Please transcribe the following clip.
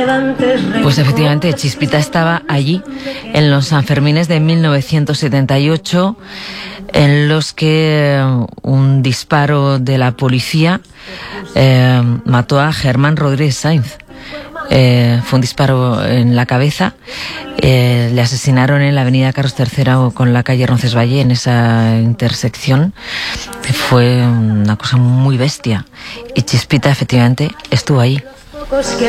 Pues efectivamente, Chispita estaba allí en los Sanfermines de 1978, en los que un disparo de la policía mató a Germán Rodríguez Sainz. Fue un disparo en la cabeza. Le asesinaron en la avenida Carlos III con la calle Roncesvalles, en esa intersección. Fue una cosa muy bestia. Y Chispita efectivamente estuvo ahí.